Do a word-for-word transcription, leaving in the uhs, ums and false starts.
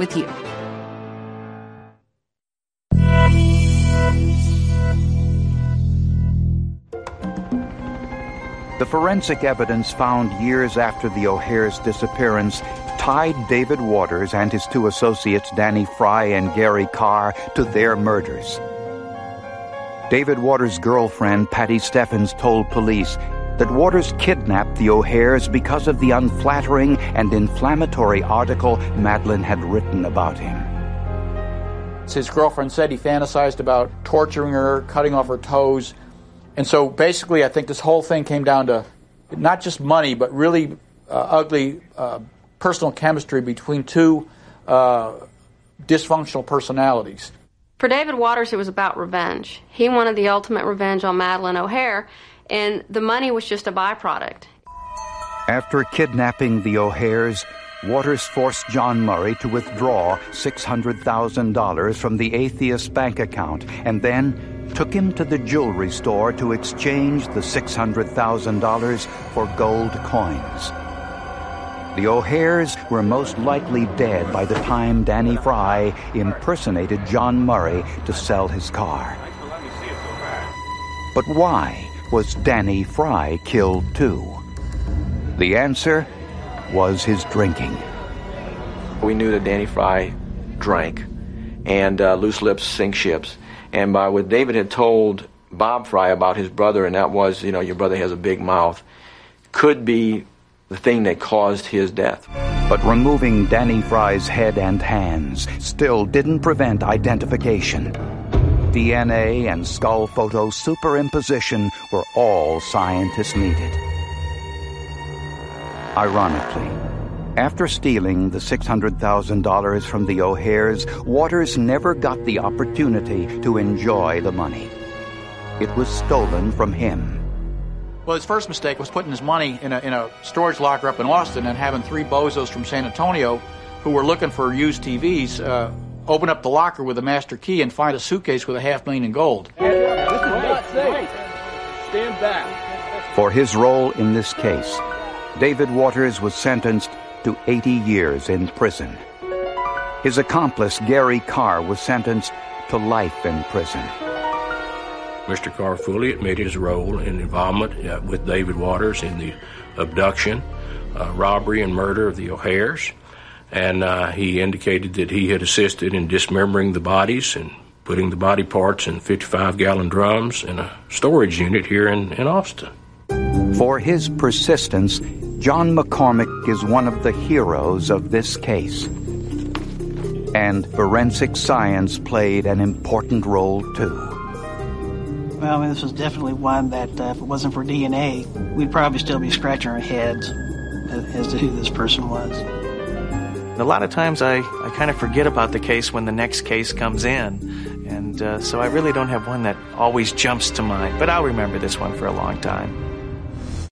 with you. The forensic evidence found years after the O'Hare's disappearance tied David Waters and his two associates, Danny Fry and Gary Carr, to their murders. David Waters' girlfriend, Patty Steffens, told police that Waters kidnapped the O'Hares because of the unflattering and inflammatory article Madeline had written about him. His girlfriend said he fantasized about torturing her, cutting off her toes. And so basically I think this whole thing came down to not just money, but really uh, ugly uh, personal chemistry between two uh, dysfunctional personalities. For David Waters, it was about revenge. He wanted the ultimate revenge on Madeline O'Hare, and the money was just a byproduct. After kidnapping the O'Hares, Waters forced John Murray to withdraw six hundred thousand dollars from the Atheist bank account and then took him to the jewelry store to exchange the six hundred thousand dollars for gold coins. The O'Hares were most likely dead by the time Danny Fry impersonated John Murray to sell his car. But why was Danny Fry killed too? The answer was his drinking. We knew that Danny Fry drank, and uh, loose lips sink ships. And by what David had told Bob Fry about his brother, and that was, you know, your brother has a big mouth, could be the thing that caused his death. But removing Danny Fry's head and hands still didn't prevent identification. D N A and skull photo superimposition were all scientists needed. Ironically, after stealing the six hundred thousand dollars from the O'Hares, Waters never got the opportunity to enjoy the money. It was stolen from him. Well, his first mistake was putting his money in a, in a storage locker up in Austin and having three bozos from San Antonio who were looking for used T Vs uh, open up the locker with a master key and find a suitcase with a half million in gold. This is not safe. Stand back. For his role in this case, David Waters was sentenced to eighty years in prison. His accomplice, Gary Carr, was sentenced to life in prison. Mister Carr fully admitted his role in involvement uh, with David Waters in the abduction, uh, robbery, and murder of the O'Hares. And uh, he indicated that he had assisted in dismembering the bodies and putting the body parts in fifty-five gallon drums in a storage unit here in, in Austin. For his persistence, John McCormick is one of the heroes of this case. And forensic science played an important role, too. Well, I mean, this was definitely one that, uh, if it wasn't for D N A, we'd probably still be scratching our heads as to who this person was. A lot of times I, I kind of forget about the case when the next case comes in. And uh, so I really don't have one that always jumps to mind. But I'll remember this one for a long time.